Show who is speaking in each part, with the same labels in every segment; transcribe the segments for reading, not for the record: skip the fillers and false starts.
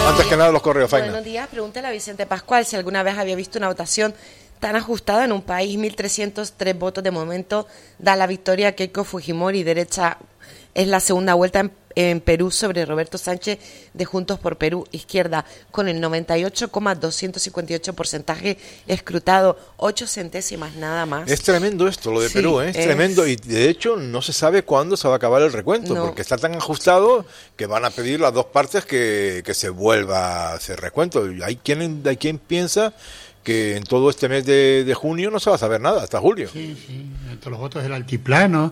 Speaker 1: Antes que nada los correos, Faina.
Speaker 2: Buenos días, pregúntale a Vicente Pascual si alguna vez había visto una votación tan ajustada en un país. 1.303 votos de momento da la victoria a Keiko Fujimori. Derecha es la segunda vuelta en Perú sobre Roberto Sánchez de Juntos por Perú. Izquierda con el 98,258% escrutado, 8 centésimas nada más.
Speaker 1: Es tremendo esto, lo de
Speaker 2: Sí,
Speaker 1: Perú, ¿eh? Es tremendo, y de hecho no se sabe cuándo se va a acabar el recuento,
Speaker 2: No.
Speaker 1: porque está tan ajustado que van a pedir las dos partes que se vuelva a hacer recuento. Y hay quien piensa que en todo este mes de junio no se va a saber nada, hasta julio.
Speaker 3: Sí, sí, entre los votos del altiplano,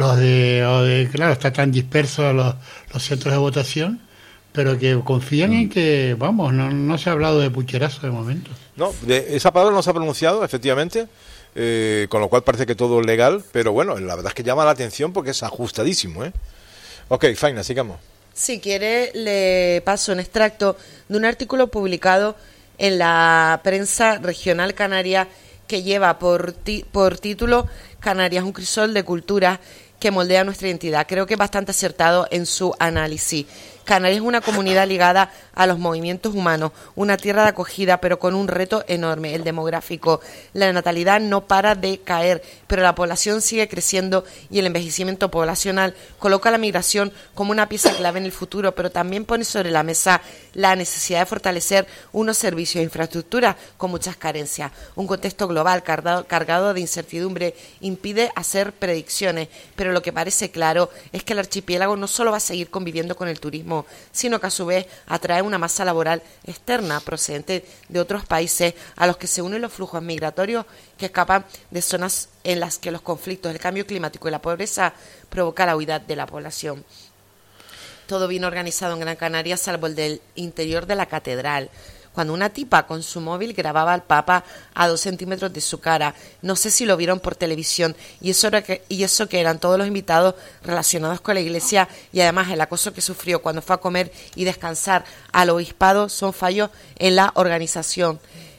Speaker 3: claro, está tan disperso los centros de votación, pero que confían en que, vamos, no se ha hablado de pucherazo de momento.
Speaker 1: No, esa palabra no se ha pronunciado, efectivamente, con lo cual parece que todo es legal, pero bueno, la verdad es que llama la atención porque es ajustadísimo, ¿eh? Ok, Faina, sigamos.
Speaker 2: Si quiere, le paso un extracto de un artículo publicado en la prensa regional canaria que lleva por título Canarias, un crisol de culturas que moldea nuestra identidad. Creo que es bastante acertado en su análisis. Canarias es una comunidad ligada a los movimientos humanos, una tierra de acogida, pero con un reto enorme, el demográfico. La natalidad no para de caer, pero la población sigue creciendo y el envejecimiento poblacional coloca la migración como una pieza clave en el futuro, pero también pone sobre la mesa la necesidad de fortalecer unos servicios e infraestructuras con muchas carencias. Un contexto global cargado de incertidumbre impide hacer predicciones, pero lo que parece claro es que el archipiélago no solo va a seguir conviviendo con el turismo, sino que a su vez atrae una masa laboral externa procedente de otros países a los que se unen los flujos migratorios que escapan de zonas en las que los conflictos, el cambio climático y la pobreza provocan la huida de la población. Todo bien organizado en Gran Canaria, salvo el del interior de la catedral, cuando una tipa con su móvil grababa al Papa a 2 centímetros de su cara. No sé si lo vieron por televisión, y eso que eran todos los invitados relacionados con la Iglesia, y además el acoso que sufrió cuando fue a comer y descansar al obispado son fallos en la organización.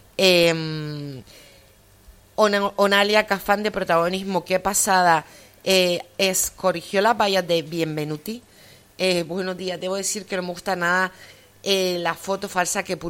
Speaker 2: Onalia, que afán de protagonismo, qué pasada, corrigió las vallas de Bienvenuti. Buenos días, debo decir que no me gusta nada la foto falsa que